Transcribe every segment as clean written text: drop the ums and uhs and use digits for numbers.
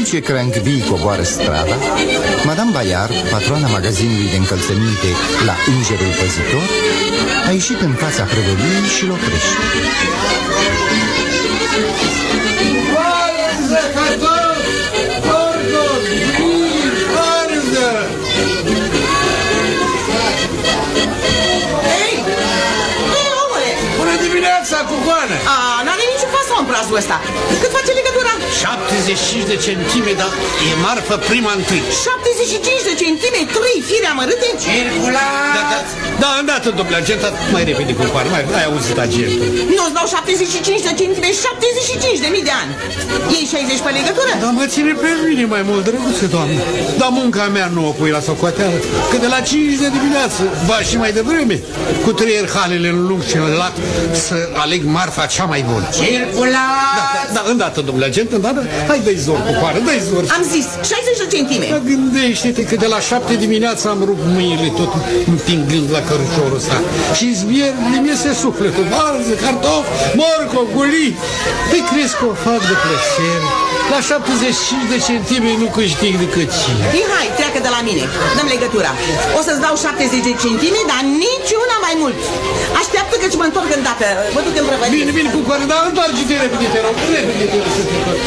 timp ce Crankville coboară strada, Madame Bayard, patroana magazinului de încălțăminte la Îngerul Păzitor, a ieșit în fața prăvăliei și-l oprește. Varză, cartofi, porturi, vin, varză! Hei! Hei, omule! Bună dimineața, cucoană! N-are niciun fason prazul ăsta. Cât face legătura? 75 de centime, dar e marfă prima întâi. 75 de centime, 3 fire amărâte? Circulați! Da, îndată, domnule agent, mai repede, cucoană, mai auzit agentul. Nu-ți dau 75 de centime, 75 de mii de ani. Ei 60 pe legătură? Dar mă ține pe mine mai mult, drăguță, doamnă. Dar munca mea nu o pui la socoteală, că de la 5 de dimineață, ba și mai devreme, cu treier halele în lung și în lat, să aleg marfa cea mai bună. Circulați! Da, îndată, domnule agent, îndată. Hai, dă-i zor, cucoană, dă-i zor. Am zis, 60 de centime. Dar gândește-te că de la 7 dimineața am rupt mâinile tot împingând la căruciorul ăsta. Și zvierni mi-e sufletul, varză, cartofi, morcov, gulii. Păi crezi că o fac de plăcere? La 75 de centime nu câștig decât cine. Mihai, treacă de la mine. Dăm legătura. O să-ți dau 70 de centime, dar niciuna mai mult. Așteaptă că ți mă întorc îndată. Mă duc în prăvălie. Bine, bine, cucoană, dar întoarce-te repede, te rog. Repede, te rog să te rog.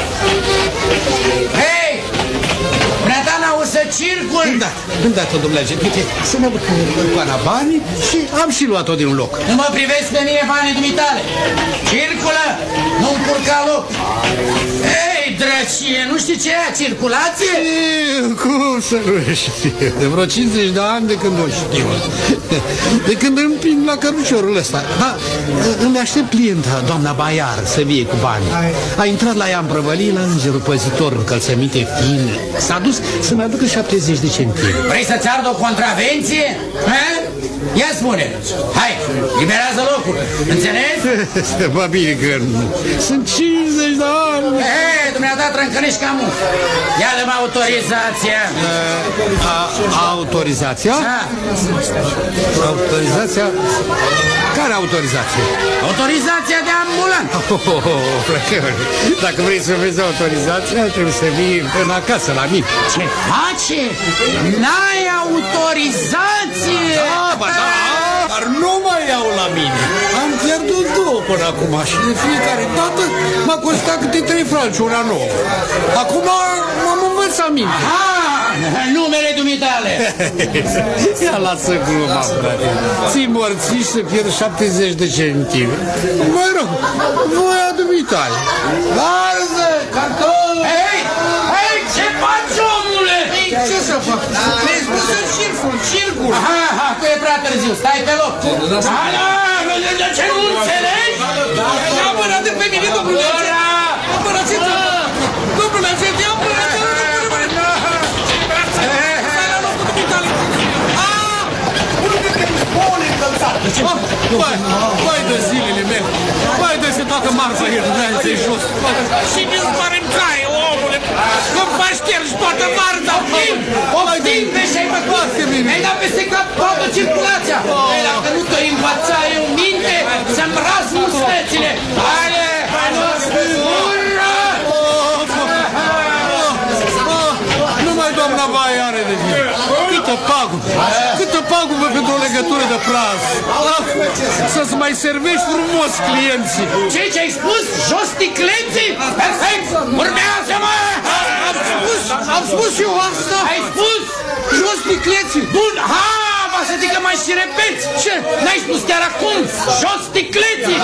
Hei! Vreata n-au să circul? Îndată, domnule agent, uite, să mă duc cu cucoana banii și am și luat-o din loc. Nu mă privesc pe mine banii dumitale. Circulă! Nu-mi curca loc. Hei, drăcie, nu știi ce e circulație? Cum să nu știu? De vreo 50 de ani de când o știu. De când împing la căruciorul ăsta. Da, îmi aștept clienta, doamna Baiar, să vie cu bani. A intrat la ea în prăvălie, la Îngerul Păzitor, încălțăminte fine. S-a dus să-mi aducă 70 de centime. Vrei să-ți ardă o contravenție? Ha? Ia spune. Hai, liberează locul. Înțelegi? Bă, bine că nu. Sunt 50 de ani. Hei, dumneata trâncănești cam mult. Ia-le-mă autorizația. Autorizația? Da. Autorizația? Care autorizație? Autorizația de ambulant. Dacă vrei să vezi autorizația, trebuie să vii până acasă la mine. Ce face? N-ai autorizație? Da, dar nu mai iau la mine. Am pierdut 2 până acum și de fiecare dată m-a costat câte 3 franci, una nouă. Acum m-am învățat mine. Numere dumitale. Ia lasă gluma, frate. Ții morții să pierd 70 de centime. Mă rog, voia dumitale. Varză, cartofi. Hei, hei, ce faci, omule? Ce să fac? Mi-ai spus să circul. Aha, că e prea târziu, stai pe loc. Da, ce nu înțelegi? Ia apărate pe mine, domnule. Apărați-te. Domnule, ce-te apărate? Vai de zilele mele. Vai de se toată marfa hernanțe jos. Și mi-ți pare-mi caie, omule. Că-mi faci ștergi toată marfa. Oftim pe și-ai făcut. Ai dat peste cap toată circulația. Dacă nu te-ai învăța eu minte, să-mi ras mustățile. Haide! Ură! Numai doamna Baie are de zi. Câtă pagubă. Câtă pagubă pentru o legătură de praz. Să-ți mai servești frumos clienții. Ce-ai spus? Jos ticleții? Perfect! Urmează-mă! Am spus eu asta. Ai spus? Jos ticleții. Bun, va să zic că mai și repeți. Ce? N-ai spus chiar acum? Jos ticleții!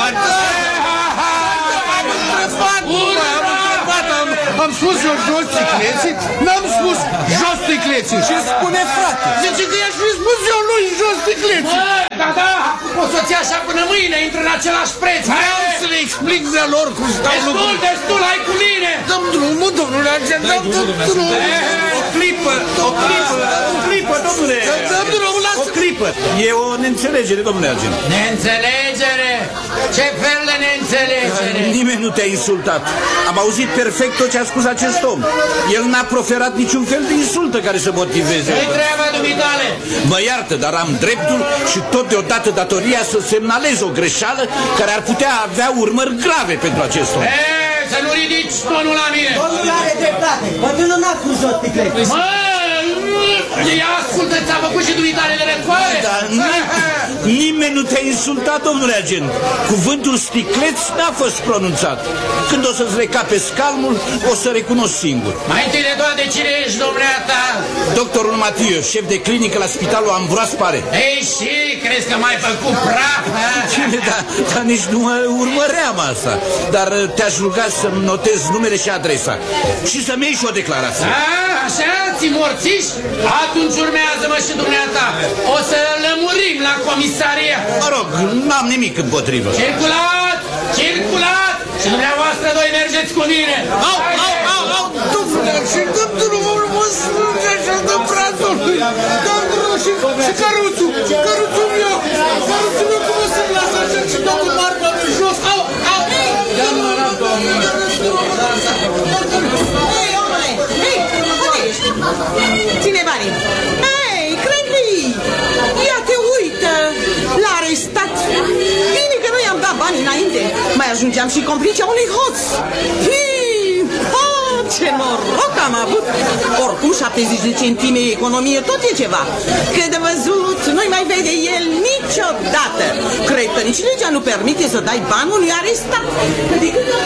Am spus eu jos ticleții, n-am spus jos ticleții. Ce spune, frate? Zice că i-aș fi spus eu lui jos ticleții. Da, poți să-ți ia așa până mâine, intră în același preț. Vreau să le explic de lor cum stau lucrurile. Destul, hai cu mine. Dăm drumul, domnule agent, dăm drumul. O clipă, domnule. Dăm drumul, lasă. O clipă. E o neînțelegere, domnule agent. Neînțelegere? Ce fel de neînțelegere? Nimeni nu te-a insultat. Am auzit perfect tot ce a spus acest om. El n-a proferat niciun fel de insultă care să motiveze. Ce-i treaba dumitale? Mă iartă, dar am dreptul și tot deodată datoria să semnalez o greșeală care ar putea avea urmări grave pentru acest om. să nu ridici tonul la mine! Domnul are dreptate, bătrânul n-a spus jos sticlete. Mă, ia ascultă, ți-a făcut și dumitare de răcoare? Dar nimeni nu te-a insultat, domnule agent. Cuvântul sticleț n-a fost pronunțat. Când o să-ți recapezi calmul, o să recunosc singur. Mai întâi de toate, cine ești, domneata? Doctorul Matiu, șef de clinică la spitalul Ambroas Pare. Ei, și crezi că m-ai făcut praf? Cine, dar nici nu mă urmăream asta. Dar te-aș ruga să-mi notezi numele și adresa și să-mi iei și o declarație. Așa, ți morțiși? Atunci urmează-mă și dumneata. O să lămurim la comisaria. Mă rog, n-am nimic împotrivă. Circulat! Circulat! Și dumneavoastră doi mergeți cu mine. Au! Domnule, și domnul mă strânge și dă brațul. Domnul și căruțul meu, cum o să-mi lasă așa și domnul Marba de jos? Au! Hei, omule! Hei, unde ești? Ține banii! Hei, Crengli! Ia te uită! L-a arestat! Bine că nu i-am dat banii înainte! Mai ajungeam și complicea unui hoț! Ce noroc am avut! Oricum 70 de centime economie tot e ceva. Că de văzut nu-i mai vede el niciodată. Cred că nici legea nu permite să dai bani unui arestat.